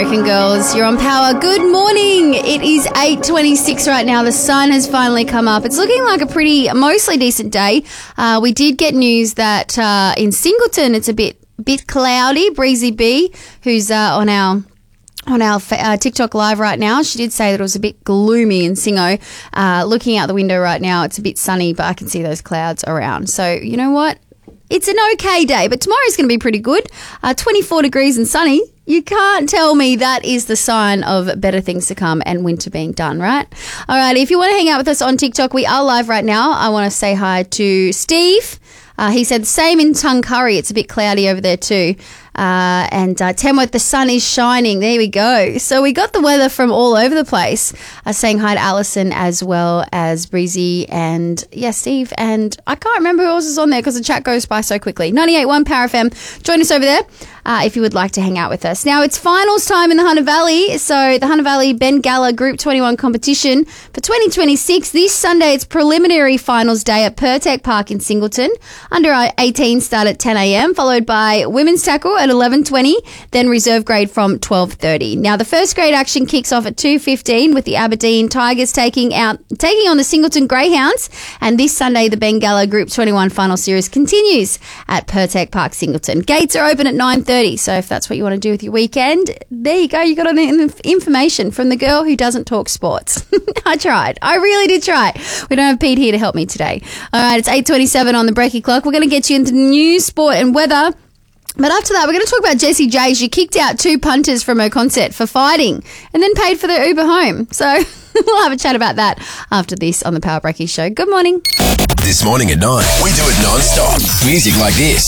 American Girls. You're on Power. Good morning. It is 8:26 right now. The sun has finally come up. It's looking like a pretty, mostly decent day. We did get news that in Singleton it's a bit cloudy. Breezy B, who's on our TikTok live right now, she did say that it was a bit gloomy in Singo. Looking out the window right now, it's a bit sunny, but I can see those clouds around. So you know what? It's an okay day, but tomorrow's going to be pretty good. 24 degrees and sunny. You can't tell me that is the sign of better things to come and winter being done, right? All right, if you want to hang out with us on TikTok, we are live right now. I want to say hi to Steve. He said, same in Tuncurry. It's a bit cloudy over there too. And Tamworth, the sun is shining. There we go. So we got the weather from all over the place. Saying hi to Alison as well as Breezy and, Steve. And I can't remember who else is on there because the chat goes by so quickly. 98.1 Power FM. Join us over there if you would like to hang out with us. Now, it's finals time in the Hunter Valley. So the Hunter Valley Bengalla Group 21 competition for 2026. This Sunday, it's preliminary finals day at Pertec Park in Singleton. Under 18 start at 10 a.m, followed by women's tackle at 11:20, then reserve grade from 12:30. Now, the first grade action kicks off at 2:15 with the Aberdeen Tigers taking on the Singleton Greyhounds. And this Sunday, the Bengalla Group 21 final series continues at Pertec Park, Singleton. Gates are open at 9:30. So if that's what you want to do with your weekend, there you go. You got information from the girl who doesn't talk sports. I tried. I really did try. We don't have Pete here to help me today. All right, it's 8:27 on the breaky clock. We're going to get you into news, sport and weather. But after that, we're going to talk about Jessie J. She kicked out 2 punters from her concert for fighting and then paid for their Uber home. So we'll have a chat about that after this on the Power Breaky Show. Good morning. This morning at 9, we do it non-stop. Music like this.